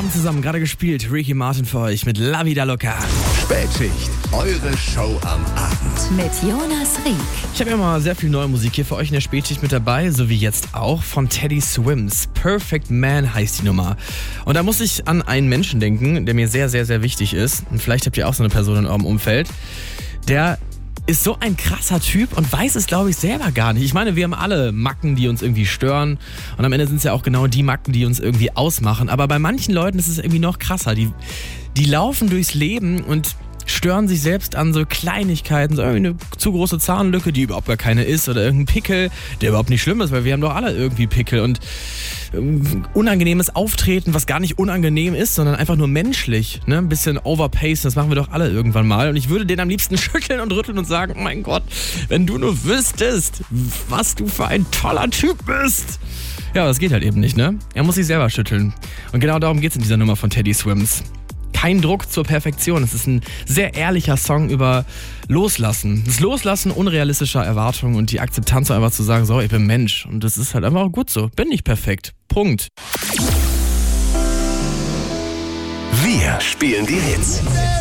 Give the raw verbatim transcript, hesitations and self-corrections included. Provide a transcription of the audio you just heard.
Morgen zusammen, gerade gespielt. Ricky Martin für euch mit La Vida Loca. Spätschicht, eure Show am Abend. Mit Jonas Rieck. Ich habe ja mal sehr viel neue Musik hier für euch in der Spätschicht mit dabei, so wie jetzt auch von Teddy Swims. Perfect Man heißt die Nummer. Und da muss ich an einen Menschen denken, der mir sehr, sehr, sehr wichtig ist. Und vielleicht habt ihr auch so eine Person in eurem Umfeld. Der ist so ein krasser Typ und weiß es, glaube ich, selber gar nicht. Ich meine, wir haben alle Macken, die uns irgendwie stören. Und am Ende sind es ja auch genau die Macken, die uns irgendwie ausmachen. Aber bei manchen Leuten ist es irgendwie noch krasser. Die, die laufen durchs Leben und stören sich selbst an so Kleinigkeiten, so irgendwie eine zu große Zahnlücke, die überhaupt gar keine ist, oder irgendein Pickel, der überhaupt nicht schlimm ist, weil wir haben doch alle irgendwie Pickel, und ähm, unangenehmes Auftreten, was gar nicht unangenehm ist, sondern einfach nur menschlich, ne? Ein bisschen overpaced, das machen wir doch alle irgendwann mal, und ich würde den am liebsten schütteln und rütteln und sagen, oh mein Gott, wenn du nur wüsstest, was du für ein toller Typ bist. Ja, das geht halt eben nicht, ne? Er muss sich selber schütteln, und genau darum geht's in dieser Nummer von Teddy Swims. Kein Druck zur Perfektion. Es ist ein sehr ehrlicher Song über Loslassen. Das Loslassen unrealistischer Erwartungen und die Akzeptanz, einfach zu sagen, so, ich bin Mensch. Und das ist halt einfach auch gut so. Bin nicht perfekt. Punkt. Wir spielen die Hits.